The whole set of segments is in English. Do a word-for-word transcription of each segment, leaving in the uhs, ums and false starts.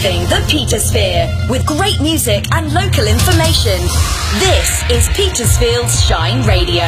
Reliving the Petersphere with great music and local information. This is Petersfield's Shine Radio.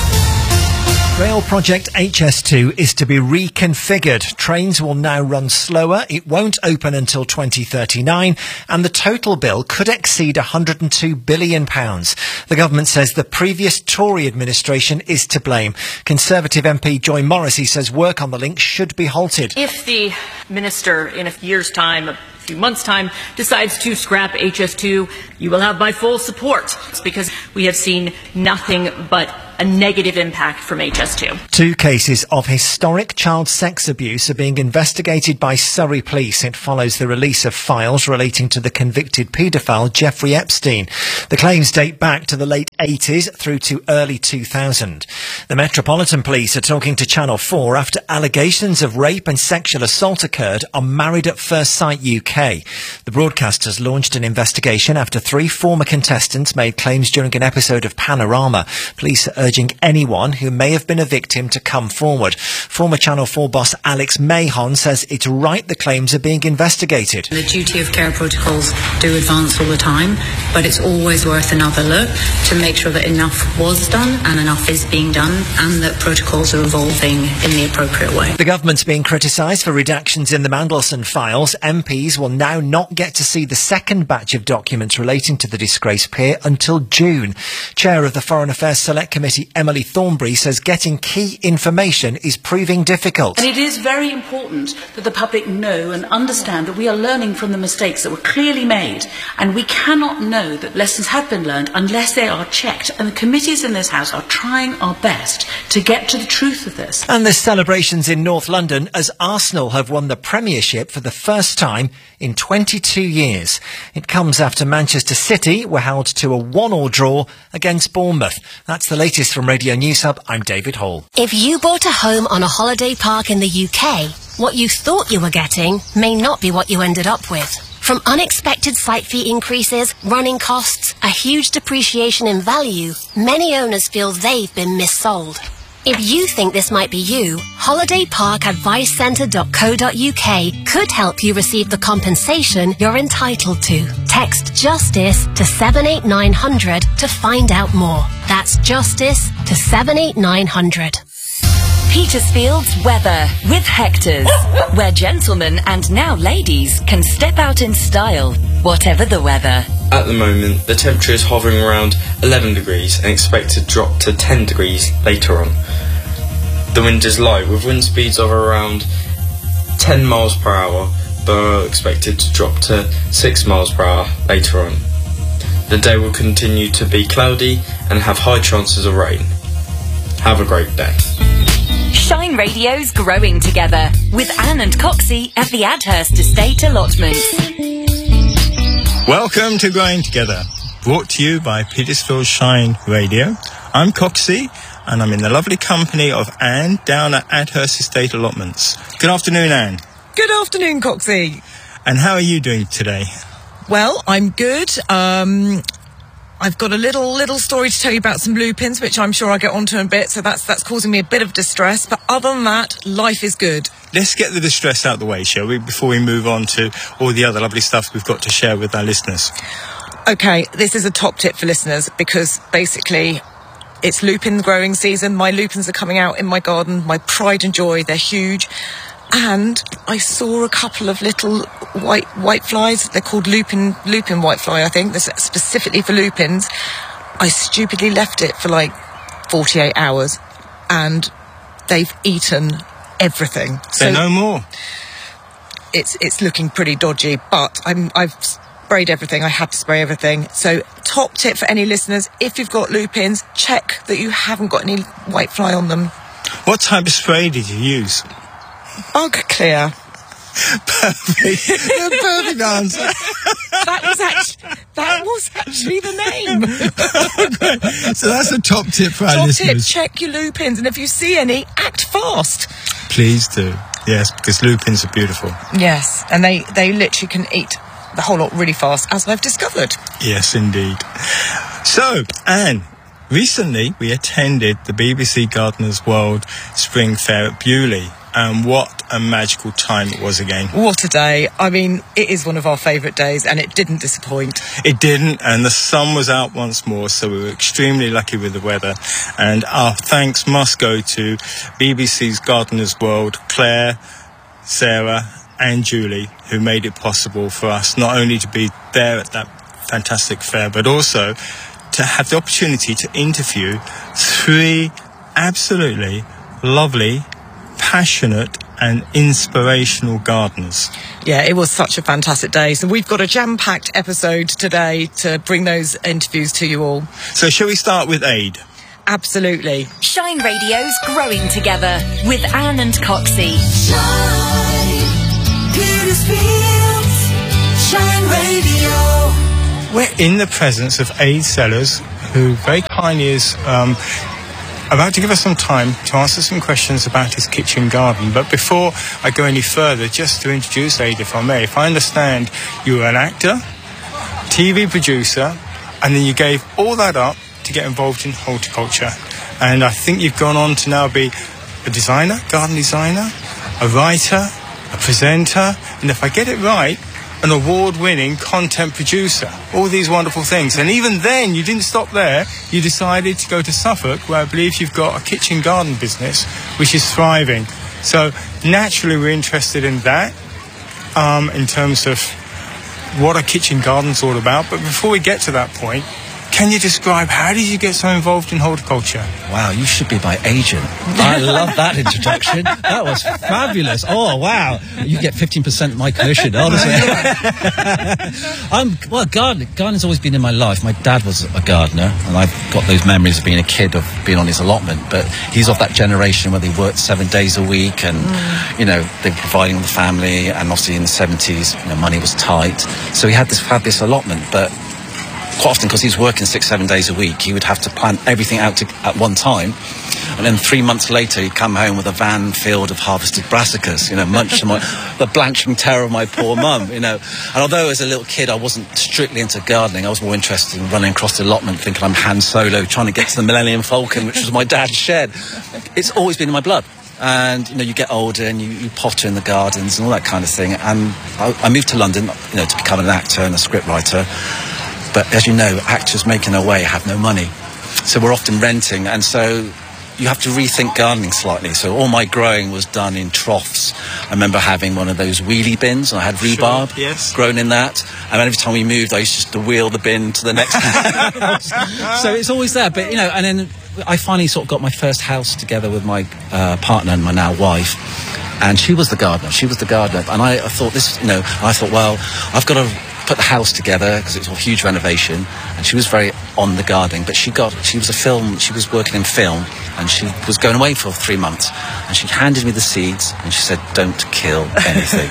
Rail project H S two is to be reconfigured. Trains will now run slower, it won't open until twenty thirty-nine, and the total bill could exceed one hundred two billion pounds. The government says the previous Tory administration is to blame. Conservative M P Joy Morrissey says work on the link should be halted. If the Minister, in a year's time, a few months' time, decides to scrap H S two, you will have my full support. It's because we have seen nothing but a negative impact from H S two. Two cases of historic child sex abuse are being investigated by Surrey Police. It follows the release of files relating to the convicted paedophile Jeffrey Epstein. The claims date back to the late eighties through to early two thousand. The Metropolitan Police are talking to Channel four after allegations of rape and sexual assault occurred on Married at First Sight U K. The broadcasters launched an investigation after three former contestants made claims during an episode of Panorama. Police are urging anyone who may have been a victim to come forward. Former Channel four boss Alex Mahon says it's right the claims are being investigated. The duty of care protocols do advance all the time, but it's always worth another look to make sure that enough was done and enough is being done and that protocols are evolving in the appropriate way. The government's being criticised for redactions in the Mandelson files. M Ps will now not get to see the second batch of documents relating to the disgraced peer until June. Chair of the Foreign Affairs Select Committee, Emily Thornbury, says getting key information is proving difficult. And it is very important that the public know and understand that we are learning from the mistakes that were clearly made, and we cannot know that lessons have been learned unless they are checked, and the committees in this House are trying our best to get to the truth of this. And there's celebrations in North London as Arsenal have won the Premiership for the first time in twenty-two years. It comes after Manchester City were held to a one-all draw against Bournemouth. That's the latest from Radio News Hub. I'm David Hall. If you bought a home on a holiday park in the U K, what you thought you were getting may not be what you ended up with. From unexpected site fee increases, running costs, a huge depreciation in value, many owners feel they've been missold. If you think this might be you, holiday park advice centre dot co dot U K could help you receive the compensation you're entitled to. Text JUSTICE to seven eight nine hundred to find out more. That's JUSTICE to seven eight nine hundred. Petersfield's weather with Hector's, where gentlemen and now ladies can step out in style, whatever the weather. At the moment, the temperature is hovering around eleven degrees and expected to drop to ten degrees later on. The wind is light with wind speeds of around ten miles per hour, but are expected to drop to six miles per hour later on. The day will continue to be cloudy and have high chances of rain. Have a great day. Shine Radio's growing together with Anne and Coxie at the Adhurst Estate Allotments. Welcome to Growing Together, brought to you by Petersfield Shine Radio. I'm Coxie, and I'm in the lovely company of Anne down at Adhurst Estate Allotments. Good afternoon, Anne. Good afternoon, Coxie. And how are you doing today? Well, I'm good. Um, I've got a little little story to tell you about some lupins, which I'm sure I'll get onto in a bit, so that's that's causing me a bit of distress. But other than that, life is good. Let's get the distress out of the way, shall we, before we move on to all the other lovely stuff we've got to share with our listeners. Okay, this is a top tip for listeners because basically it's lupin growing season. My lupins are coming out in my garden, my pride and joy. They're huge. And I saw a couple of little white white flies. They're called lupin lupin whitefly, I think. They're specifically for lupins. I stupidly left it for like forty-eight hours, and they've eaten everything. So no more. It's it's looking pretty dodgy, but I'm I've sprayed everything. I had to spray everything. So top tip for any listeners: if you've got lupins, check that you haven't got any whitefly on them. What type of spray did you use? Bug Clear. Perfect. The perfect answer. That was actually that was actually the name. Okay. So that's a top tip for our top listeners. Tip: check your lupins, and if you see any, act fast. Please do. Yes, because lupins are beautiful. Yes, and they they literally can eat the whole lot really fast, as I've discovered. Yes, indeed. So, Anne, recently we attended the B B C Gardeners' World Spring Fair at Beaulieu. and what a magical time it was again. What a day. I mean, it is one of our favourite days, and it didn't disappoint. It didn't, and the sun was out once more, so we were extremely lucky with the weather. And our thanks must go to B B C's Gardener's World, Claire, Sarah and Julie, who made it possible for us not only to be there at that fantastic fair, but also to have the opportunity to interview three absolutely lovely, passionate and inspirational gardeners. Yeah, it was such a fantastic day. So we've got a jam-packed episode today to bring those interviews to you all. So shall we start with Aid? Absolutely. Shine Radio's growing together with Anne and Coxie. Shine, Petersfield's Shine Radio. We're in the presence of Aid Sellers, who very kindly is um, about to give us some time to answer some questions about his kitchen garden. But before I go any further, just to introduce Aid, if I may, if I understand, you were an actor, T V producer, and then you gave all that up to get involved in horticulture. And I think you've gone on to now be a designer, garden designer, a writer, a presenter, and if I get it right, an award-winning content producer. All these wonderful things. And even then, you didn't stop there. You decided to go to Suffolk, where I believe you've got a kitchen garden business, which is thriving. So naturally, we're interested in that, um, in terms of what a kitchen garden's all about. But before we get to that point, can you describe how did you get so involved in horticulture? Wow, you should be my agent. I love that introduction. That was fabulous. Oh, wow. You get fifteen percent of my commission, honestly. I'm, well, gardening, gardening's always been in my life. My dad was a gardener, and I've got those memories of being a kid, of being on his allotment. But he's of that generation where they worked seven days a week, and, mm. you know, they were providing the family, and obviously in the seventies, you know, money was tight. So he had this fabulous allotment, but quite often, because he was working six, seven days a week, he would have to plant everything out to, at one time. And then three months later, he'd come home with a van filled of harvested brassicas, you know, much my, the blanching terror of my poor mum, you know. And although as a little kid I wasn't strictly into gardening, I was more interested in running across the allotment thinking I'm Han Solo trying to get to the Millennium Falcon, which was my dad's shed. It's always been in my blood. And, you know, you get older and you, you potter in the gardens and all that kind of thing. And I, I moved to London, you know, to become an actor and a scriptwriter. But as you know, actors making their way have no money. So we're often renting, and so you have to rethink gardening slightly. So all my growing was done in troughs. I remember having one of those wheelie bins, and I had rhubarb sure, yes. grown in that. And every time we moved, I used just to wheel the bin to the next house. So it's always there. But, you know, and then I finally sort of got my first house together with my uh, partner and my now wife. And she was the gardener. She was the gardener. And I, I thought this, you know, I thought, well, I've got to put the house together because it was a huge renovation, and she was very on the gardening, but she got she was a film she was working in film, and she was going away for three months, and she handed me the seeds and she said, don't kill anything.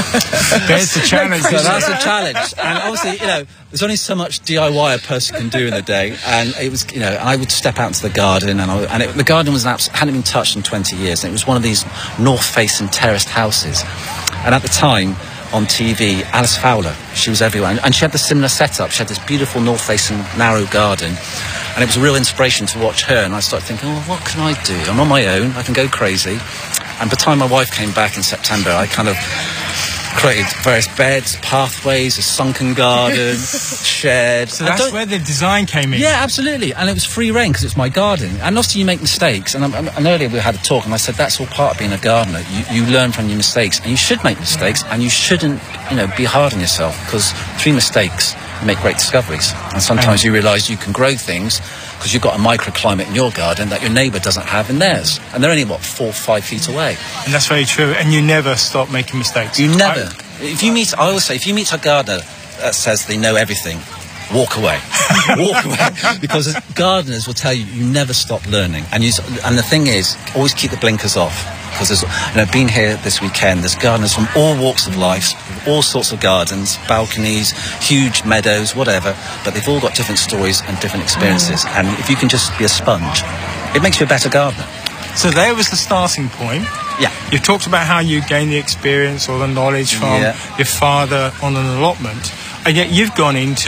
There's the challenge. So that's a challenge. And obviously, you know, there's only so much D I Y a person can do in a day, and it was, you know, I would step out into the garden, and, I, and it, the garden was an abs- hadn't been touched in twenty years, and it was one of these north-facing terraced houses. And at the time, on T V, Alice Fowler, she was everywhere, and she had the similar setup. She had this beautiful north-facing narrow garden, and it was a real inspiration to watch her. And I started thinking, oh, what can I do? I'm on my own, I can go crazy. And by the time my wife came back in September, I kind of created various beds, pathways, a sunken garden, shed. So that's where the design came in. Yeah, absolutely. And it was free reign because it's my garden. And obviously you make mistakes. And, and, and earlier we had a talk, and I said that's all part of being a gardener. You, you learn from your mistakes, and you should make mistakes, and you shouldn't, you know, be hard on yourself, because through mistakes you make great discoveries. And sometimes you realise you can grow things because you've got a microclimate in your garden that your neighbour doesn't have in theirs. And they're only, what, four, five feet away. And that's very true. And you never stop making mistakes. You never. I, if you meet, I always say, if you meet a gardener that says they know everything, walk away. Walk away. Because gardeners will tell you, you never stop learning. And you, and the thing is, always keep the blinkers off. Because there's, you know, been here this weekend, there's gardeners from all walks of life, all sorts of gardens, balconies, huge meadows, whatever, but they've all got different stories and different experiences. And if you can just be a sponge, it makes you a better gardener. So there was the starting point. Yeah. You talked about how you gained the experience or the knowledge from yeah. your father on an allotment, and yet you've gone into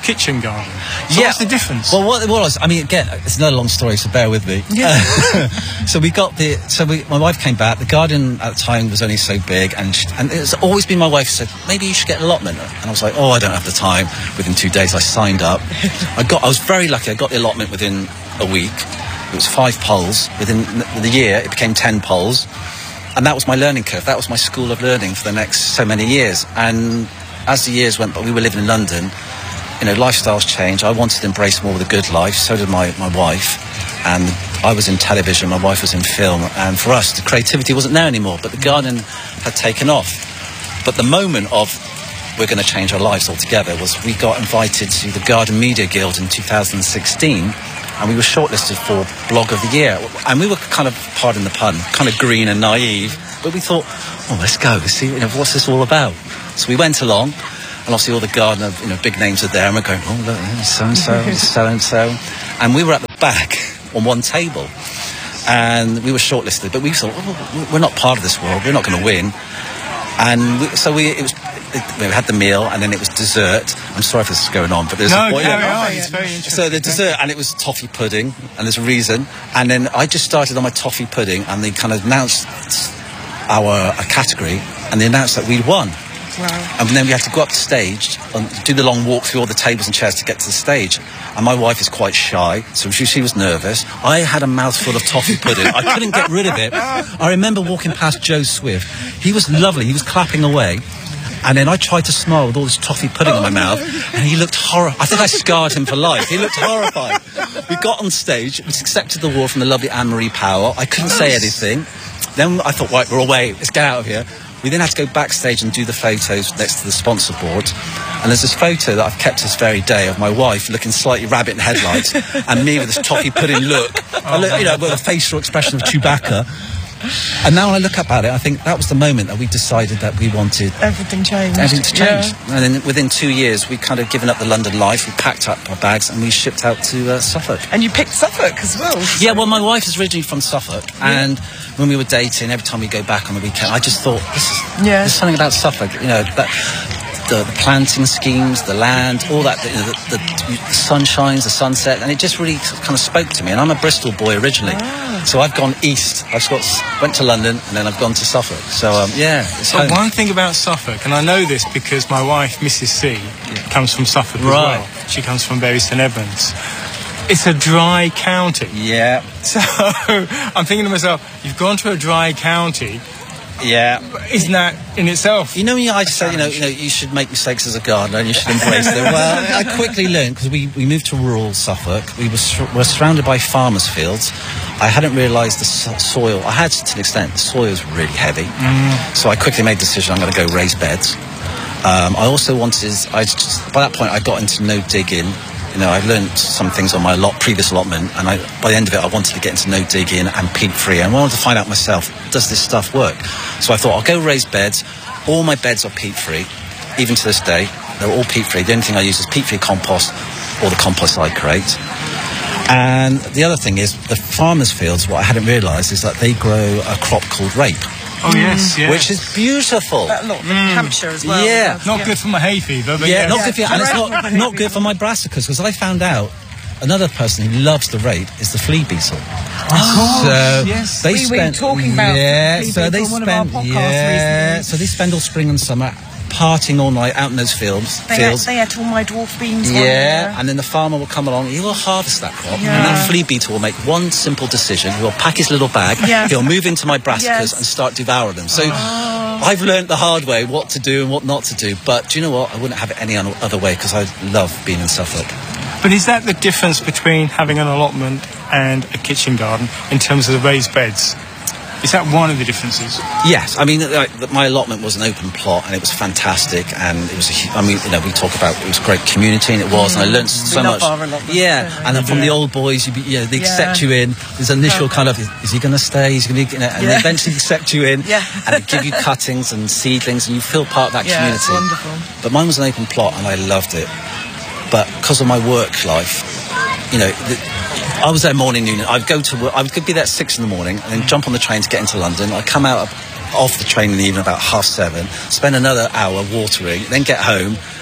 kitchen garden. So Yeah. what's the difference? Well, what it was, I mean, again, it's another long story, so bear with me. Yeah. so we got the, so we, my wife came back. The garden at the time was only so big, and she, and it's always been my wife who said, maybe you should get an allotment. And I was like, oh, I don't have the time. Within two days, I signed up. I got, I was very lucky. I got the allotment within a week. It was five poles. Within the year, it became ten poles. And that was my learning curve. That was my school of learning for the next so many years. And as the years went by, we were living in London. You know, lifestyles change. I wanted to embrace more of the good life. So did my, my wife. And I was in television. My wife was in film. And for us, the creativity wasn't there anymore. But the garden had taken off. But the moment of we're going to change our lives altogether was we got invited to the Garden Media Guild in two thousand sixteen. And we were shortlisted for Blog of the Year. And we were kind of, pardon the pun, kind of green and naive. But we thought, oh, let's go. Let's see, you know, what's this all about? So we went along. And obviously all the gardener, you know, big names are there. And we're going, oh, look, so-and-so, so-and-so. And we were at the back on one table. And we were shortlisted. But we thought, oh, we're not part of this world. We're not going to win. And we, so we, it was, it, we had the meal, and then it was dessert. I'm sorry if this is going on, but there's no, a point. carry Yeah. on. It's very interesting. So the dessert, and it was toffee pudding, and there's a reason. And then I just started on my toffee pudding, and they kind of announced our a category, and they announced that we'd won. Wow. And then we had to go up to stage and do the long walk through all the tables and chairs to get to the stage. And my wife is quite shy, so she, she was nervous. I had a mouthful of toffee pudding. I couldn't get rid of it. I remember walking past Joe Swift. He was lovely. He was clapping away. And then I tried to smile with all this toffee pudding in my mouth, and he looked horrified. I think I scarred him for life. He looked horrified. We got on stage. We accepted the award from the lovely Anne-Marie Powell. I couldn't say anything. Then I thought, right, we're away. Let's get out of here. We then had to go backstage and do the photos next to the sponsor board. And there's this photo that I've kept to this very day of my wife looking slightly rabbit in headlights and me with this toffee pudding look, I look, you know, with a facial expression of Chewbacca. And now when I look up at it, I think that was the moment that we decided that we wanted Everything changed. everything to change. Yeah. And then within two years, we kind of given up the London life. We packed up our bags and we shipped out to uh, Suffolk. And you picked Suffolk as well. So. Yeah, well, my wife is originally from Suffolk, yeah. And when we were dating, every time we go back on the weekend, I just thought, this is, yeah. there's something about Suffolk, you know, that... The, the planting schemes, the land, all that, you know, the, the, the sunshines, the sunset, and it just really kind of spoke to me. And I'm a Bristol boy originally, ah. so I've gone east. I've got went to London, and then I've gone to Suffolk. So um, yeah, it's But home. one thing about Suffolk, and I know this because my wife, Missus C, yeah. comes from Suffolk Right. as well. She comes from Bury St Edmunds. It's a dry county. Yeah. So I'm thinking to myself, you've gone to a dry county. Yeah. Isn't that in itself? You know, when you, I just say, you know, you know, you should make mistakes as a gardener and you should embrace them. Well, I quickly learned, because we, we moved to rural Suffolk. We were, sur- were surrounded by farmers' fields. I hadn't realised the so- soil. I had to an extent. The soil was really heavy. Mm. So I quickly made the decision I'm going to go raise beds. Um, I also wanted, I just, by that point, I got into no digging. You know, I learned some things on my lot, previous allotment, and I, by the end of it, I wanted to get into no digging and peat free. And I wanted to find out myself, does this stuff work? So I thought, I'll go raise beds. All my beds are peat free, even to this day. They're all peat free. The only thing I use is peat free compost or the compost I create. And the other thing is, the farmers' fields, what I hadn't realised is that they grow a crop called rape. Oh, yes, yes. Which is beautiful. That lot, mm. Hampshire as well. Yeah. Not yeah. good for my hay fever, but yeah, yes. not good for you, and it's not, not good for my brassicas, because I found out another person who loves the rape is the flea beetle. Oh, so yes. they we spend, were talking about yeah, flea so they beetle on spend, one of our podcasts yeah, recently. so they spend all spring and summer parting all night out in those fields. They, fields. ate, they ate all my dwarf beans. Yeah, one year. and then the farmer will come along, he will harvest that crop, Yeah. and that flea beetle will make one simple decision. He'll pack his little bag, Yes. he'll move into my brassicas Yes. and start devouring them. So Oh. I've learned the hard way what to do and what not to do. But do you know what? I wouldn't have it any other way, because I love being in Suffolk. But is that the difference between having an allotment and a kitchen garden in terms of the raised beds? Is that one of the differences? Yes, I mean, like, my allotment was an open plot, and it was fantastic, and it was, a, hu- I mean, you know, we talk about it was a great community, and it was, and I learned so love much. our allotment, Yeah, don't we? and then from Yeah. the old boys, you, be, you know, they Yeah. accept you in. There's an initial kind of, is, is he going to stay? He's going to, you know, and Yeah. they eventually accept you in, Yeah. and they give you cuttings and seedlings, and you feel part of that Yeah, community. it's wonderful. But mine was an open plot, and I loved it. But because of my work life, you know, the, I was there morning, noon. I'd go to work. I would be there at six in the morning, and then jump on the train to get into London. I'd come out off the train in the evening about half seven, spend another hour watering, then get home,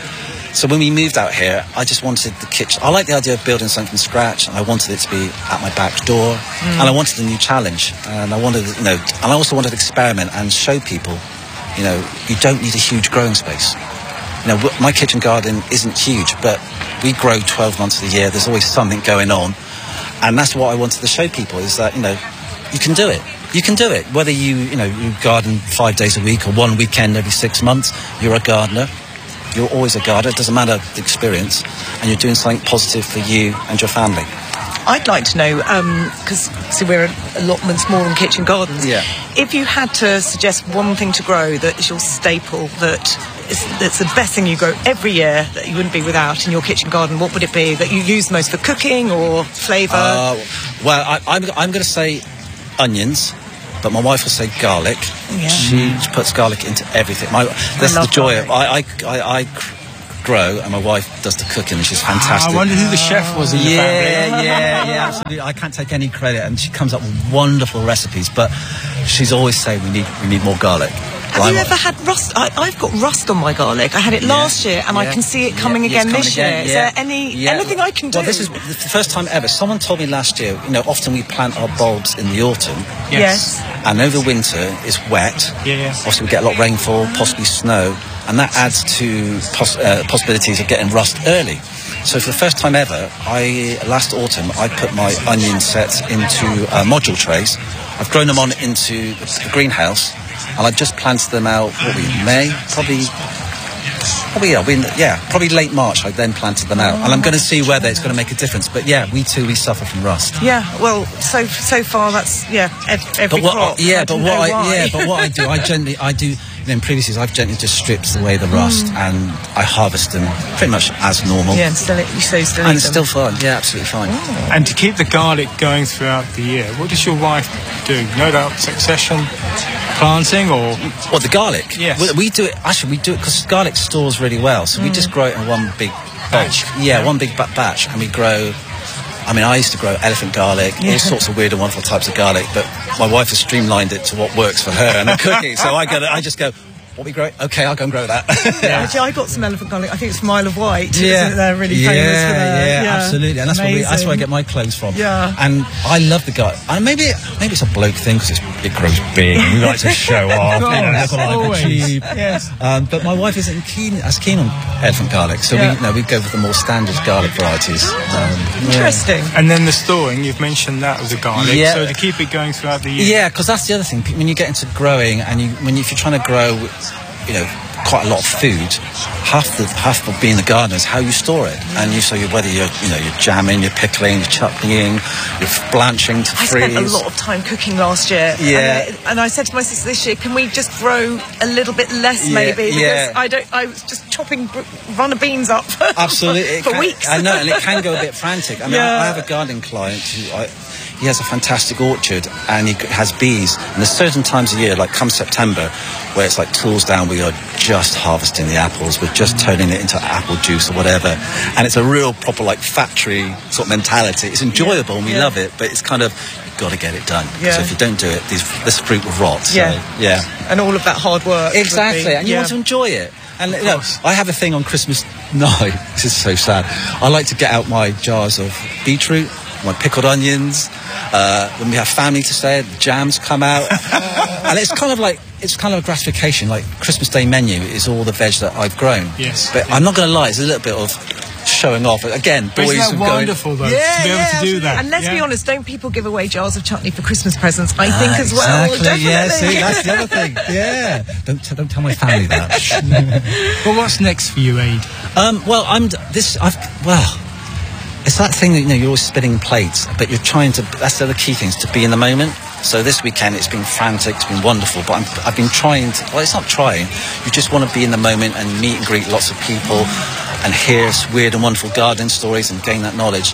So when we moved out here, I just wanted the kitchen. I like the idea of building something from scratch, and I wanted it to be at my back door, mm. and I wanted a new challenge, and I wanted, you know, and I also wanted to experiment and show people, you know, you don't need a huge growing space. You know, my kitchen garden isn't huge, but we grow twelve months of the year. There's always something going on, and that's what I wanted to show people, is that, you know, you can do it. You can do it. Whether you, you know, you garden five days a week or one weekend every six months, you're a gardener. You're always a gardener. It doesn't matter the experience, and you're doing something positive for you and your family. I'd like to know, because um, see, we're allotments more than kitchen gardens. Yeah. If you had to suggest one thing to grow that is your staple, that is that's the best thing you grow every year that you wouldn't be without in your kitchen garden, what would it be? That you use most for cooking or flavour? Uh, well, I, I'm, I'm going to say onions. But my wife will say garlic. Yeah. She puts garlic into everything. My, that's the joy of I, I, I, I grow, and my wife does the cooking, and she's fantastic. I wonder who the chef was in yeah, the family. Yeah, yeah, yeah, absolutely. I can't take any credit, and she comes up with wonderful recipes. But she's always saying we need we need more garlic. Have you ever had rust? I, I've got rust on my garlic. I had it Yeah, last year, and yeah, I can see it coming yeah, again it's this coming year. again, Is yeah. there any Yeah. anything I can do? Well, this is the first time ever. Someone told me last year, you know, often we plant our bulbs in the autumn. Yes. And over winter, it's wet. Yeah, yeah. Obviously, we get a lot of rainfall, possibly snow, and that adds to poss- uh, possibilities of getting rust early. So for the first time ever, I last autumn, I put my onion sets into uh, module trays. I've grown them on into the greenhouse, and I've just planted them out, what we, May? Probably... Probably, yeah, we, yeah, probably late March I then planted them out. And I'm going to see whether it's going to make a difference. But yeah, we too, we suffer from rust. Yeah, well, so so far that's, yeah, ev- every But what, crop. yeah, I but didn't what know I, why. yeah, but what I do, I gently, I do, you know, in previous years, I've gently just stripped away the rust Mm. and I harvest them pretty much as normal. Yeah, and still, you say still And eat it's them. still fine, yeah, absolutely fine. And to keep the garlic going throughout the year, what does your wife do? No doubt succession planting or... What, the garlic? Yes. We, we do it, actually, we do it because garlic stores really well. So we Mm. just grow it in one big Batch. bulk. Yeah, one big ba- batch. And we grow, I mean, I used to grow elephant garlic, Yeah. all sorts of weird and wonderful types of garlic, but my wife has streamlined it to what works for her and her cooking. So I, go, I just go, what we grow? Okay, I'll go and grow that. Yeah. Actually, I got some elephant garlic. I think it's from Isle of Wight. Yeah. Isn't it? They're really yeah, famous for that. Yeah, absolutely. And that's where, we, that's where I Amazing. get my clothes from. Yeah. And I love the garlic. And maybe maybe it's a bloke thing because it grows big and we like to show off. You know, look like Always. we're cheap. Yes. Um, but my wife isn't keen as keen on elephant garlic, so Yeah. we no we go for the more standard garlic varieties. Um, yeah. Interesting. And then the storing, you've mentioned that with the garlic. Yeah. So to keep it going throughout the year. Yeah, because that's the other thing. When you get into growing, and you, when you, if you're trying to grow, you know, quite a lot of food, half the half of being a gardener is how you store it. And you so you, whether you're you know you're jamming, you're pickling, you're chutneying, you're blanching to I freeze. spent a lot of time cooking last year. Yeah. And, I, and I said to my sister this year, can we just grow a little bit less, Yeah, maybe? Because yeah. I don't. I was just chopping b- runner beans up for, Absolutely, it for can- weeks. I know, and it can go a bit frantic. I mean, Yeah. I, I have a gardening client who I, he has a fantastic orchard and he has bees. And there's certain times of year, like come September, where it's like tools down. We are just harvesting the apples. We're just turning it into apple juice or whatever. And it's a real proper like factory sort of mentality. It's enjoyable and we Yeah. love it, but it's kind of you've got to get it done. Yeah. So if you don't do it, these, this fruit will rot. So, Yeah. yeah. And all of that hard work. would Exactly, be- and you yeah. want to enjoy it. And you know, I have a thing on Christmas night. This is so sad. I like to get out my jars of beetroot, my pickled onions. Uh, when we have family to stay, the jams come out, and it's kind of like it's kind of a gratification. Like Christmas Day menu is all the veg that I've grown. Yes. But I'm not going to lie, it's a little bit of showing off. Again, But boys isn't that who go in- wonderful, though, Yeah, to be able yeah, to do absolutely. that? And let's be Yeah. honest, don't people give away jars of chutney for Christmas presents? I think Ah, as well. exactly, Definitely. yeah, see, that's the other thing. Yeah, don't t- don't tell my family that. Well, what's next for you, Aid? Um, well, I'm d- this. I've well, it's that thing that you know you're always spinning plates, but you're trying to. That's the other key thing is to be in the moment. So this weekend it's been frantic, it's been wonderful, but I'm, I've been trying to. Well, it's not trying. You just want to be in the moment and meet and greet lots of people, and hear weird and wonderful gardening stories and gain that knowledge.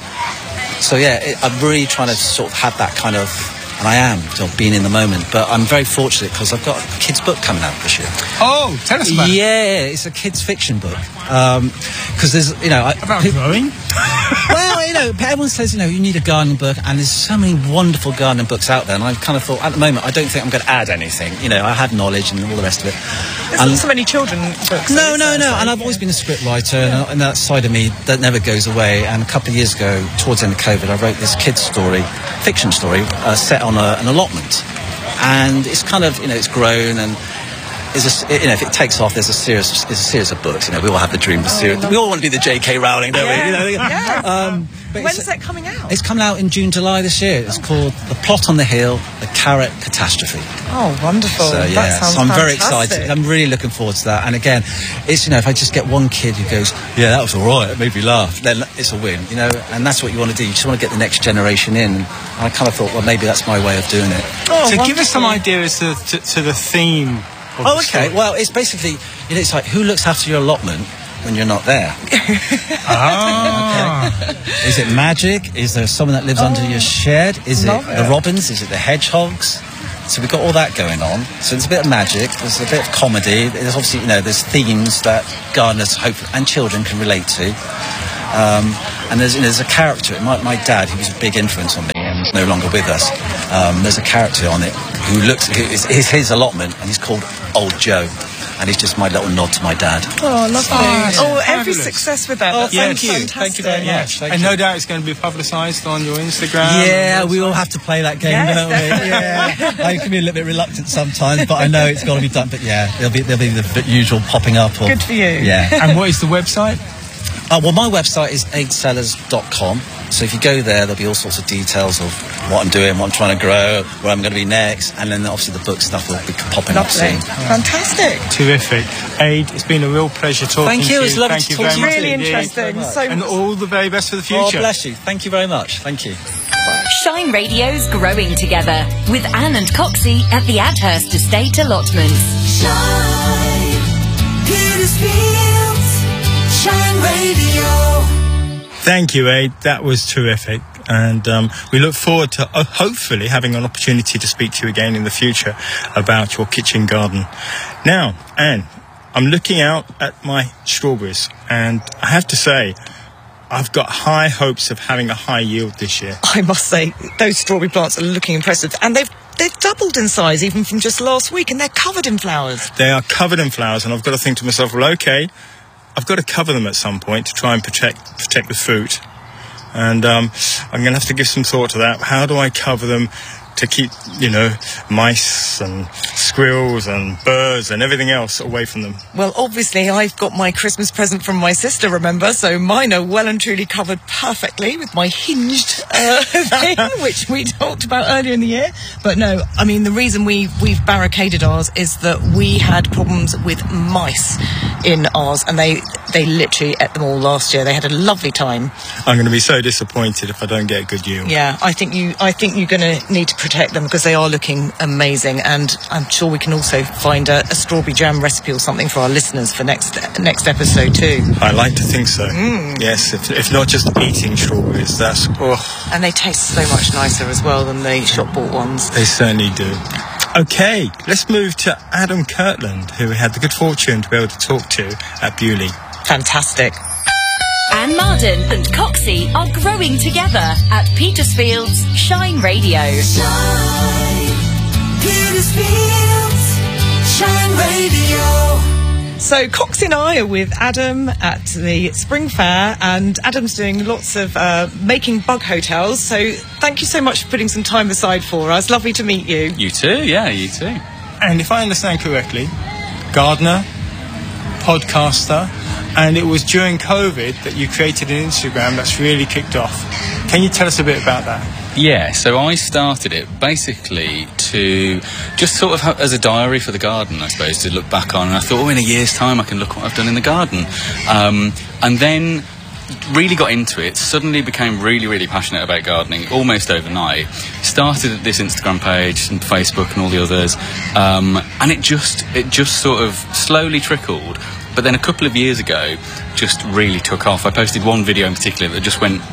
So yeah, it, I'm really trying to sort of have that kind of. And I am sort of being in the moment, but I'm very fortunate because I've got a kids' book coming out this year. Oh, tell us about it. Yeah, it's a kids' fiction book. Because there's, you know, I, About pe- growing? well, you know, everyone says, you know, you need a gardening book, and there's so many wonderful gardening books out there, and I've kind of thought, at the moment, I don't think I'm going to add anything. You know, I have knowledge and all the rest of it. There's and not so many children books. No, no, no, like, and I've yeah. always been a script writer, and, and that side of me, that never goes away. And a couple of years ago, towards the end of COVID, I wrote this kid's story, fiction story, uh, set on a, an allotment. And it's kind of, you know, it's grown, and is a, you know, if it takes off, there's a series, there's a series of books. You know, we all have the dream of Oh, series. We all want to be the J K Rowling, don't yeah. we? You know, yeah. um, but When's it's, that coming out? it's coming out in June, July this year. It's called The Plot on the Hill, The Carrot Catastrophe. Oh, wonderful! So yeah, that sounds so I'm very fantastic. excited. I'm really looking forward to that. And again, it's, you know, if I just get one kid who goes, yeah, that was all right, it made me laugh, then it's a win, you know. And that's what you want to do. You just want to get the next generation in. And I kind of thought, well, maybe that's my way of doing it. Oh, so wonderful. give us some ideas to, to, to the theme. Of Oh, the okay. story. Well, it's basically, you know, it's like, who looks after your allotment when you're not there? Ah. Okay. Is it magic? Is there someone that lives Oh, under your shed? Is it love the it. robins? Is it the hedgehogs? So we've got all that going on. So there's a bit of magic. There's a bit of comedy. There's obviously, you know, there's themes that gardeners hope and children can relate to. Um, and there's, you know, there's a character. My, my dad, he was a big influence on me, and he's no longer with us. Um, there's a character on it who looks, who is, is his allotment, and he's called Old Joe. And it's just my little nod to my dad. Oh, lovely. Oh, Oh, every fabulous. success with that. Oh, That thank sounds you. fantastic. Thank you very much. Yes. Thank And you. no doubt it's going to be publicised on your Instagram. Yeah, and we all website. have to play that game, Yes, don't we? Yeah, I can be a little bit reluctant sometimes, but I know it's got to be done. But yeah, there'll be there'll be the bit usual popping up. Or, Good for you. Yeah. And what is the website? Uh, well, my website is aid sellers dot com. So if you go there, there'll be all sorts of details of what I'm doing, what I'm trying to grow, where I'm going to be next, and then obviously the book stuff will be popping up Lovely. soon. Fantastic. Terrific. Aid, it's been a real pleasure talking Thank you. to you. It's lovely Thank to you talk very to you much too. Really indeed. interesting. So And all the very best for the Oh, future. bless you. Thank you very much. Thank you. Shine Radio's Growing Together with Anne and Coxie at the Adhurst Estate Allotments. Shine, Petersfield's Shine Radio. Thank you, Aid. That was terrific. And um, we look forward to uh, hopefully having an opportunity to speak to you again in the future about your kitchen garden. Now, Anne, I'm looking out at my strawberries, and I have to say, I've got high hopes of having a high yield this year. I must say, those strawberry plants are looking impressive, and they've they've doubled in size even from just last week, and they're covered in flowers. They are covered in flowers, and I've got to think to myself, well, okay, I've got to cover them at some point to try and protect protect the fruit. And um, I'm going to have to give some thought to that. How do I cover them to keep, you know, mice and squirrels and birds and everything else away from them? Well, obviously, I've got my Christmas present from my sister, remember? So mine are well and truly covered perfectly with my hinged uh, thing, which we talked about earlier in the year. But no, I mean, the reason we, we've barricaded ours is that we had problems with mice in ours, and they, they literally ate them all last year. They had a lovely time. I'm going to be so disappointed if I don't get a good yield. Yeah, I think you. I think you're going to need to protect them because they are looking amazing, and I'm sure we can also find a, a strawberry jam recipe or something for our listeners for next next episode too. I like to think so. Yes, if, if not just eating strawberries, that's oh, And they taste so much nicer as well than the shop bought ones. they certainly do. Okay, let's move to Adam Kirtland, who we had the good fortune to be able to talk to at Bewley. Fantastic. Anne Marden and Coxie are growing together at Petersfield's Shine Radio. Shine, Petersfield's Shine Radio. So Cox and I are with Adam at the Spring Fair, and Adam's doing lots of uh, making bug hotels. So thank you so much for putting some time aside for us. Lovely to meet you. You too, yeah, you too. And if I understand correctly, gardener, podcaster, and it was during COVID that you created an Instagram that's really kicked off. Can you tell us a bit about that? Yeah, so I started it basically to just sort of have, as a diary for the garden, I suppose, to look back on. And I thought, oh, in a year's time I can look what I've done in the garden. Um, and then really got into it, suddenly became really, really passionate about gardening almost overnight. Started this Instagram page and Facebook and all the others. Um, and it just, it just sort of slowly trickled. But then a couple of years ago, just really took off. I posted one video in particular that just went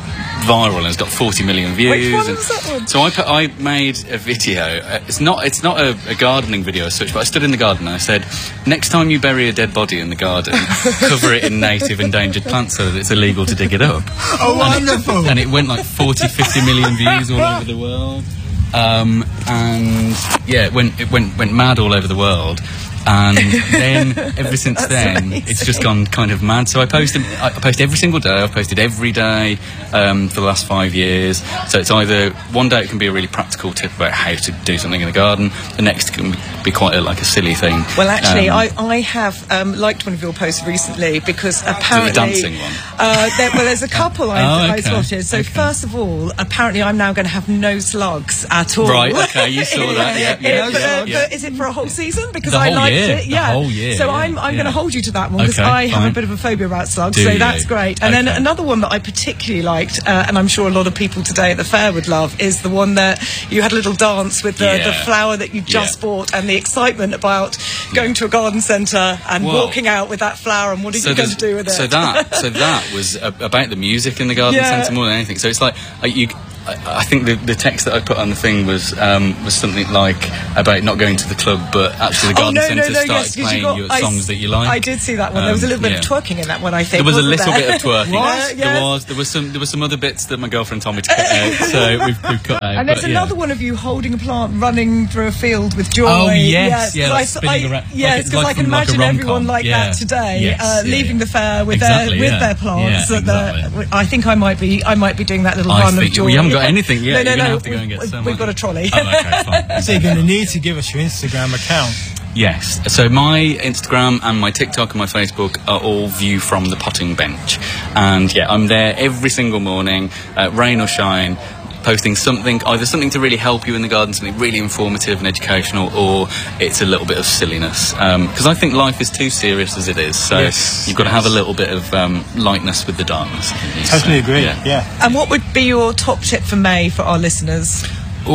viral and it's got forty million views. Which one and was that one? So I put, I made a video. Uh, it's not it's not a, a gardening video as such, but I stood in the garden and I said, next time you bury a dead body in the garden, cover it in native endangered plants so that it's illegal to dig it up. Oh, and wonderful! It, and it went like forty, fifty million views all over the world. Um, and yeah, it went it went went mad all over the world. And then ever since That's then amazing. it's just gone kind of mad. So I post I post every single day. I've posted every day um, for the last five years. So it's either one day it can be a really practical tip about how to do something in the garden, the next can be quite a, like a silly thing. Well, actually, Um, I, I have um, liked one of your posts recently because apparently... the dancing one? Uh, there, well, there's a couple I, Oh, I okay. spotted. So Okay. first of all, apparently I'm now going to have no slugs at all. Right, okay, you saw that, yeah, yeah, but, yeah, uh, yeah. but is it for a whole season? Because The I whole liked year, it. the Yeah. whole year, So yeah, I'm I'm yeah. going to hold you to that one because Okay, I have fine. a bit of a phobia about slugs. Do so you? that's great. And then Okay. another one that I particularly liked, uh, and I'm sure a lot of people today at the fair would love, is the one that you had a little dance with the, Yeah. the flower that you just Yeah. bought and the excitement about going to a garden centre and Well, walking out with that flower and what are so you going to there's- do with it? So that, so that was a, about the music in the garden Yeah. centre more than anything. So it's like uh, you. I, I think the, the text that I put on the thing was um, was something like about not going to the club, but actually the Oh, garden no, centre no, no, started yes, 'cause you playing got- your I songs s- that you like. I did see that one. There was a Um, little bit yeah. of twerking in that one, I think. There was a wasn't little there? bit of twerking. What? There Yes. was. There was some. There were some other bits that my girlfriend told me to cut out. So we've, we've cut out. And there's but, yeah. another one of you holding a plant, running through a field with joy. Oh, yes, yeah, 'cause like I, spinning I, around- yes, like- because like I can from like a imagine rom-com. everyone like Yeah. that today, Yes, uh, yeah, leaving yeah. the fair with Exactly, their with yeah. their plants. Yeah, at the- exactly. I think I might be I might be doing that little I run of think- joy. well, you haven't got anything yet. No, no, You're gonna no. have to go and get we- some, We've got a aren't trolley. Oh, okay, fine. So you're going to need to give us your Instagram account. Yes. So my Instagram and my TikTok and my Facebook are all view from the potting bench, and yeah, I'm there every single morning, uh, rain or shine, posting something, either something to really help you in the garden, something really informative and educational, or it's a little bit of silliness. Because I think life is too serious as it is, so Yes, you've got to yes. have a little bit of um, lightness with the darkness. Totally So, agree. yeah. Yeah. And what would be your top tip for May for our listeners?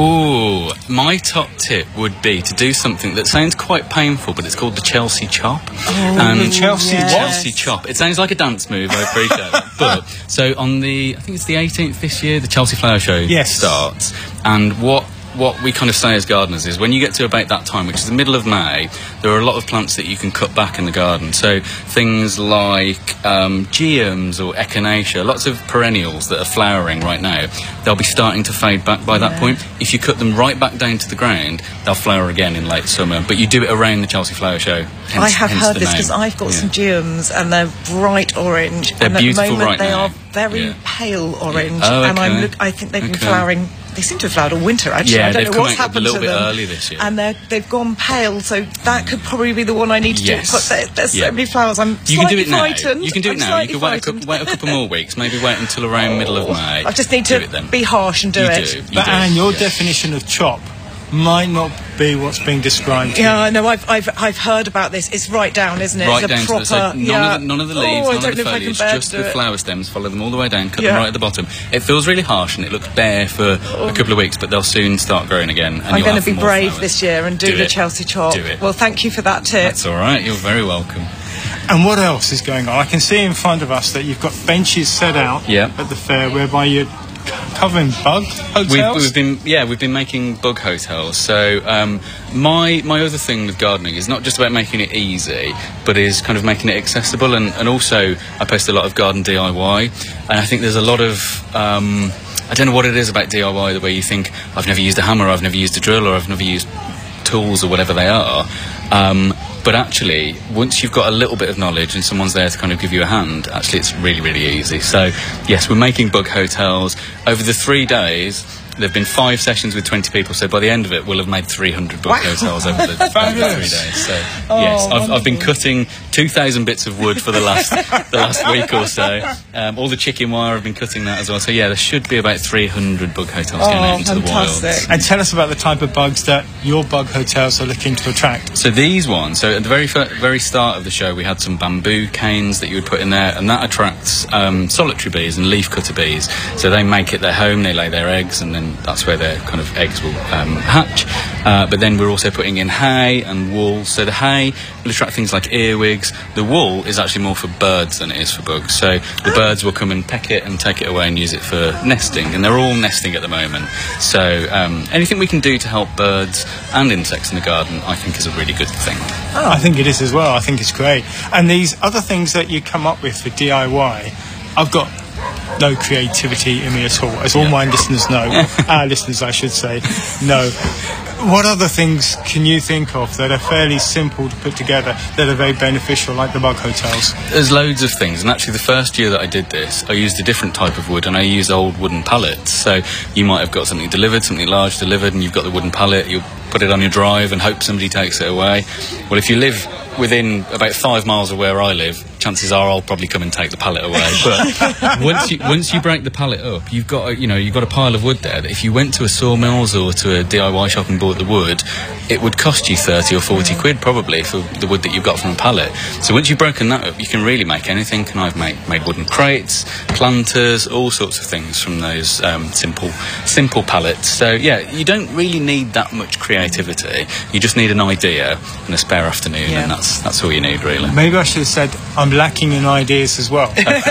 Oh, my top tip would be to do something that sounds quite painful, but it's called the Chelsea Chop. Oh, the Chelsea yes. what? Chelsea Chop. It sounds like a dance move, I appreciate that. But, so on the, I think it's the eighteenth this year, the Chelsea Flower Show Yes. starts. And what what we kind of say as gardeners is when you get to about that time, which is the middle of May, there are a lot of plants that you can cut back in the garden. So things like um, geums or echinacea, lots of perennials that are flowering right now, they'll be starting to fade back by that Yeah. point. If you cut them right back down to the ground, they'll flower again in late summer. But you do it around the Chelsea Flower Show. Hence, I have hence heard the this name. because I've got Yeah. some geums and they're bright orange. They're and at beautiful the moment right they now. are very Yeah. pale orange. Oh, And I'm okay. look, I think they've been Okay. flowering. They seem to have flowered all winter. Actually, Yeah, I don't they've know come what's out a happened little to bit them. early this year. And they're, they've gone pale, so that could probably be the one I need to Yes. do. But there, there's Yeah. so many flowers. I'm You can do slightly it now. frightened. You can do it I'm now. You slightly can wait a, couple, frightened. wait a couple more weeks. Maybe wait until around middle of May. I just need Do to it then. be harsh and do You it. do. You But do. Anne, your Yeah. definition of chop might not be what's being described here. Yeah, no, I've, I've I've heard about this. It's right down, isn't it? Right it's a down proper, to the, so none, yeah. of the, none of the leaves, oh, I none don't of the know if I can foliage, bear just to do the it. flower stems. Follow them all the way down, cut Yeah. them right at the bottom. It feels really harsh and it looks bare for a couple of weeks, but they'll soon start growing again. And I'm you'll going have to be more brave flowers. this year and do, Do the it. Chelsea Chop. Do it. Well, thank you for that tip. That's all right. You're very welcome. And what else is going on? I can see in front of us that you've got benches set out Yeah. at the fair whereby you're covering bug hotels. We've, we've been yeah we've been making bug hotels. So um, my my other thing with gardening is not just about making it easy, but is kind of making it accessible. And, and also I post a lot of garden D I Y, and I think there's a lot of um, I don't know what it is about D I Y, the way you think I've never used a hammer, I've never used a drill, or I've never used tools or whatever they are. Um, but actually, once you've got a little bit of knowledge and someone's there to kind of give you a hand, actually it's really, really easy. So, yes, we're making bug hotels. Over the three days, there have been five sessions with twenty people, so by the end of it, we'll have made three hundred bug Wow. hotels over the, over the three Fabulous. days. So, Oh, yes, I've, I've been wonderful. cutting two thousand bits of wood for the last the last week or so. Um, all the chicken wire, I've been cutting that as well. So, yeah, there should be about three hundred bug hotels going Oh, out into the fantastic. wilds. And tell us about the type of bugs that your bug hotels are looking to attract. So these ones, so at the very fir- very start of the show, we had some bamboo canes that you would put in there, and that attracts um, solitary bees and leafcutter bees. So they make it their home, they lay their eggs, and then that's where their kind of eggs will um, hatch. Uh, but then we're also putting in hay and wool. So the hay will attract things like earwigs. The wool is actually more for birds than it is for bugs. So the birds will come and peck it and take it away and use it for nesting. And they're all nesting at the moment. So um, anything we can do to help birds and insects in the garden, I think is a really good thing. Oh. I think it is as well. I think it's great. And these other things that you come up with for D I Y, I've got no creativity in me at all, as all yeah. my listeners know, our listeners I should say, know. What other things can you think of that are fairly simple to put together that are very beneficial, like the bug hotels? There's loads of things, and actually the first year that I did this, I used a different type of wood, and I used old wooden pallets. So you might have got something delivered, something large delivered, and you've got the wooden pallet, you put it on your drive and hope somebody takes it away. Well, if you live within about five miles of where I live, chances are I'll probably come and take the pallet away. But once you once you break the pallet up, you've got a, you know you've got a pile of wood there that if you went to a sawmills or to a D I Y shop and bought the wood, it would cost you thirty or forty quid probably for the wood that you've got from a pallet. So once you've broken that up, you can really make anything. And I've made made wooden crates, planters, all sorts of things from those um, simple simple pallets. So yeah, you don't really need that much creativity. You just need an idea and a spare afternoon, yeah. and that's that's all you need really. Maybe I should have said I'm lacking in ideas as well. okay, okay,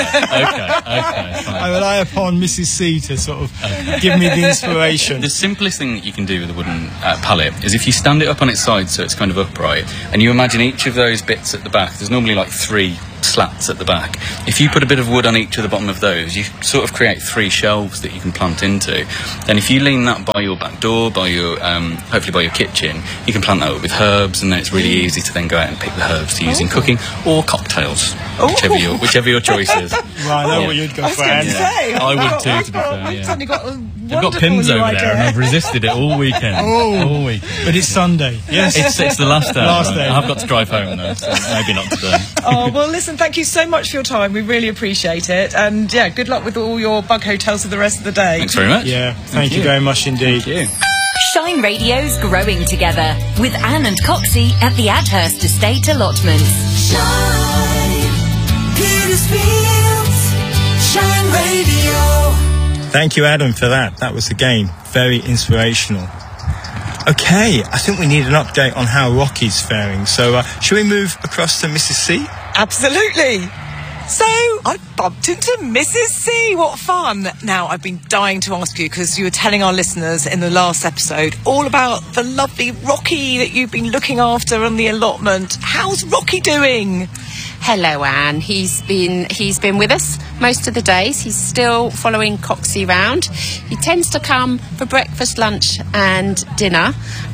okay. Fine. I rely upon Missus C to sort of okay. give me the inspiration. The simplest thing that you can do with a wooden uh, pallet is if you stand it up on its side so it's kind of upright, and you imagine each of those bits at the back, there's normally like three slats at the back. If you put a bit of wood on each of the bottom of those, you sort of create three shelves that you can plant into. And if you lean that by your back door, by your um, hopefully by your kitchen, you can plant that up with herbs, and then it's really easy to then go out and pick the herbs to use in cooking or cocktails, whichever your whichever your choice is. Right, I know yeah. what you'd go I was for. going to Yeah. say, I would got, too, I've to be got, fair. We've Yeah. suddenly got a They've got pins over idea. there, and I've resisted it all weekend. Oh, all week. But it's Sunday. Yes, it's, it's the last day. Last right? day. I've got to drive home though, so maybe not today. Oh, well, listen, thank you so much for your time. We really appreciate it. And, yeah, good luck with all your bug hotels for the rest of the day. Thanks very much. Yeah, thank, thank you. you very much indeed. Thank you. Shine Radio's growing together with Anne and Coxie at the Adhurst Estate Allotments. Shine, Petersfield's Shine Radio. Thank you, Adam, for that. That was, again, very inspirational. OK, I think we need an update on how Rocky's faring. So, uh, shall we move across to Missus C? Absolutely. So, I bumped into Missus C. What fun. Now, I've been dying to ask you, because you were telling our listeners in the last episode all about the lovely Rocky that you've been looking after on the allotment. How's Rocky doing? Hello, Anne. He's been he's been with us most of the days. He's still following Coxie round. He tends to come for breakfast, lunch and dinner.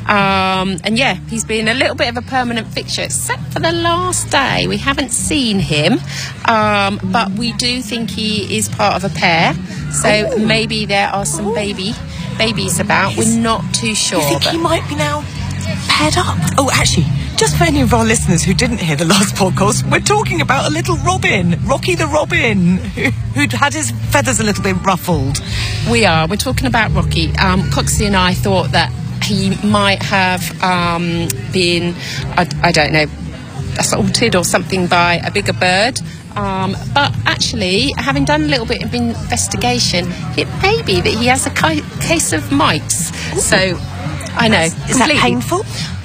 Um, and yeah, he's been a little bit of a permanent fixture, except for the last day. We haven't seen him, um, but we do think he is part of a pair. So Ooh. maybe there are some baby babies about. He's, We're not too sure. You think but he might be now paired up? Oh, actually, just for any of our listeners who didn't hear the last podcast, we're talking about a little robin, Rocky the Robin, who, who'd had his feathers a little bit ruffled. We are. We're talking about Rocky. Um, Coxie and I thought that he might have um, been, I, I don't know, assaulted or something by a bigger bird. Um, but actually, having done a little bit of investigation, it may be that he has a ki- case of mites. Ooh. So, I know. Is that painful?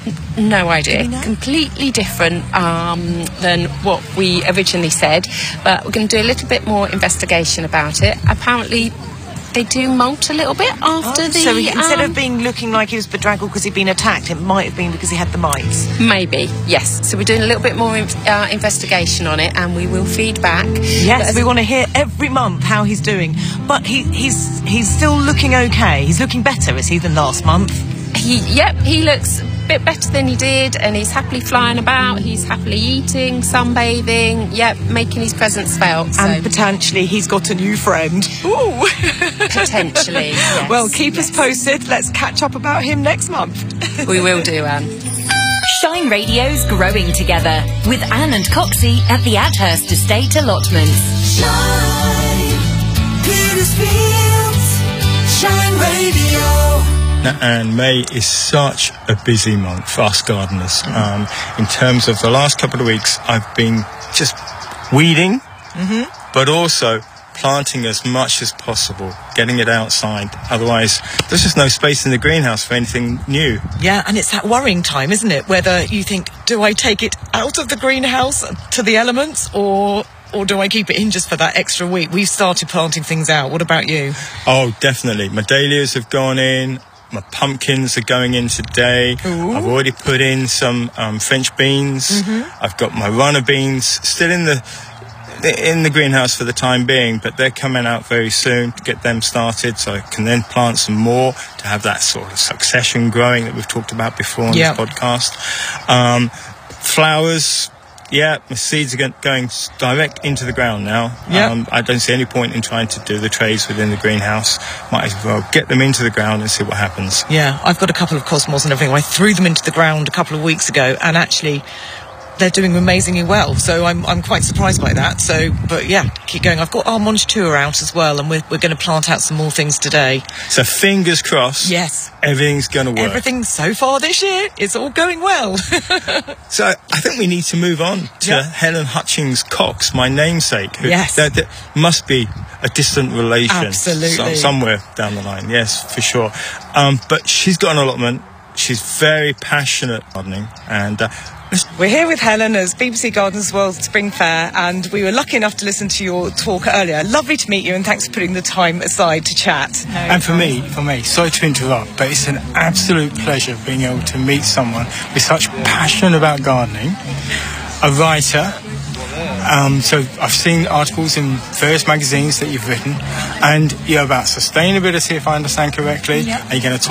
No idea. Completely different um, than what we originally said. But we're going to do a little bit more investigation about it. Apparently, they do molt a little bit after oh, the... So he, instead um, of being looking like he was bedraggled because he'd been attacked, it might have been because he had the mites. Maybe, yes. So we're doing a little bit more uh, investigation on it, and we will feed back. Yes, we want to hear every month how he's doing. But he, he's he's still looking okay. He's looking better, is he, than last month? He, yep, he looks a bit better than he did, and he's happily flying about. He's happily eating, sunbathing, yep, making his presence felt. So. And potentially he's got a new friend. Ooh! Potentially, yes. Well, keep yes. us posted. Let's catch up about him next month. We will do, Anne. Shine Radio's growing together with Anne and Coxie at the Adhurst Estate Allotments. Shine, Petersfield's Shine Radio. Now, and May is such a busy month for us gardeners. Um, in terms of the last couple of weeks, I've been just weeding, mm-hmm. but also planting as much as possible, getting it outside. Otherwise, there's just no space in the greenhouse for anything new. Yeah, and it's that worrying time, isn't it? Whether you think, do I take it out of the greenhouse to the elements, or or do I keep it in just for that extra week? We've started planting things out. What about you? Oh, definitely. My dahlias have gone in. My pumpkins are going in today. Ooh. I've already put in some um, French beans. Mm-hmm. I've got my runner beans still in the in the greenhouse for the time being, but they're coming out very soon to get them started, so I can then plant some more to have that sort of succession growing that we've talked about before on Yeah. this podcast. Um, flowers, yeah, my seeds are go- going s- direct into the ground now. Yeah. Um, I don't see any point in trying to do the trays within the greenhouse. Might as well get them into the ground and see what happens. Yeah, I've got a couple of cosmos and everything. I threw them into the ground a couple of weeks ago, and actually they're doing amazingly well. So I'm I'm quite surprised by that. So, but yeah, keep going. I've got our Monstera out as well, and we're we're going to plant out some more things today. So fingers crossed. Yes. Everything's going to work. Everything so far this year, it's all going well. So I think we need to move on to Yeah. Helen Hutchings Cox, my namesake. Who, Yes. There, there must be a distant relation. Absolutely. some- somewhere down the line. Yes, for sure. Um, but she's got an allotment. She's very passionate gardening, and uh, We're here with Helen as B B C Gardens World Spring Fair, and we were lucky enough to listen to your talk earlier. Lovely to meet you, and thanks for putting the time aside to chat. And for me, for me, sorry to interrupt, but it's an absolute pleasure being able to meet someone with such passion about gardening, a writer. Um, so I've seen articles in various magazines that you've written, and you're about sustainability, if I understand correctly, Yep. and you're going to talk